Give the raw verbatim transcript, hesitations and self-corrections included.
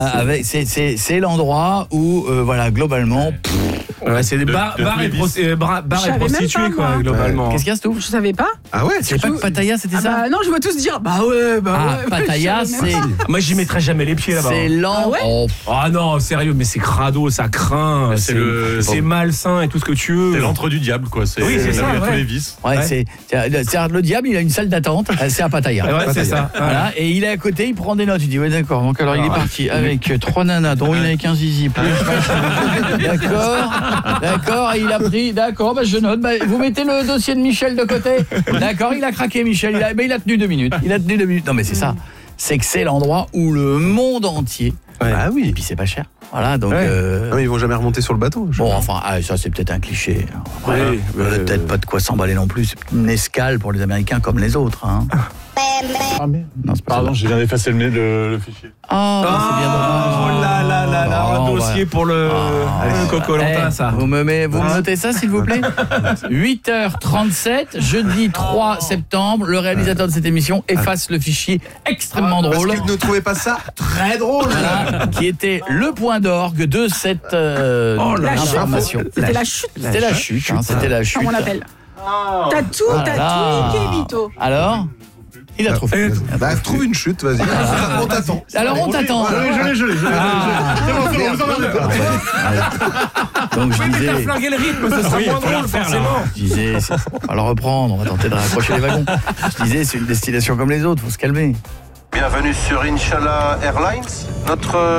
Avec, c'est, c'est, c'est l'endroit où, euh, voilà, globalement... Pff, ouais, c'est des bars, bars et, pro, euh, bar, bar et prostituées, pas, quoi, moi. globalement. Qu'est-ce qu'il y a, Stouff ? Je savais pas. Ah ouais, C'est pas que Pattaya, c'était Ah ça bah non, je vois tous dire bah ouais, bah Ah, ouais. Pattaya, Je savais c'est... même Moi, j'y mettrais jamais les pieds là-bas. C'est lent. Ah ouais oh, Ah non, sérieux, mais c'est crado, ça craint, C'est c'est, le- c'est malsain et tout ce que tu veux. C'est l'antre du diable, quoi. C'est, Oui, c'est ça, là où il y a ouais. tous les vices. ouais, Ouais. c'est, c'est, c'est- le diable, il a une salle d'attente, euh, c'est à Pattaya. Ouais, c'est ça. Voilà, et il est à côté, il prend des notes, il dit ouais d'accord, donc alors il est Ah, parti avec euh, trois nanas, dont une avec un zizi, plus d'accord, d'accord, et il a pris, d'accord, bah je note, bah, vous mettez le dossier de Michel de côté, d'accord, il a craqué Michel, il a, bah, il a tenu deux minutes, il a tenu deux minutes, non mais c'est ça, c'est que c'est l'endroit où le monde entier, Ouais. Ah et oui. puis c'est pas cher, voilà, donc... Ouais. Euh, Non, ils vont jamais remonter sur le bateau. je Bon, crois. enfin, ah, ça c'est peut-être un cliché. Voilà. Oui, On a euh, peut-être pas de quoi s'emballer non plus. C'est une escale pour les Américains comme les autres. Hein. Ah, merde. Non, c'est pas Pardon, ça. j'ai viens d'effacer le, le, le fichier. Oh, c'est bien dommage. Oh là là là là, Oh, un dossier ouais. pour le, Ah, le Coco-Lantin, Eh, ça. Vous me, met, vous me notez ça, s'il vous plaît huit heures trente-sept, jeudi trois septembre, le réalisateur de cette émission efface le fichier extrêmement Parce drôle. qu'ils ne trouvaient pas ça très drôle. Voilà, qui était le point d'orgue de cette euh, Oh là là. information. C'était la chute, C'était la chute, hein, c'était la chute. comme on l'appelle. T'as tout, Voilà. t'as tout niqué, Vito. Alors Il a trouvé. Bah, trouve une chute, vas-y. On t'attend. Alors on t'attend. Je l'ai, je l'ai, je l'ai. je l'ai. Ah. C'est bon, c'est bon, vous emmerdez pas. Donc je Oui, mais t'as disais, flingué le rythme, ce sera Oui, moins faut la drôle, refaire, là. forcément. je disais, c'est- on va le reprendre, on va tenter de raccrocher les wagons. Je disais, c'est une destination comme les autres, faut se calmer. Bienvenue sur Inshallah Airlines. Notre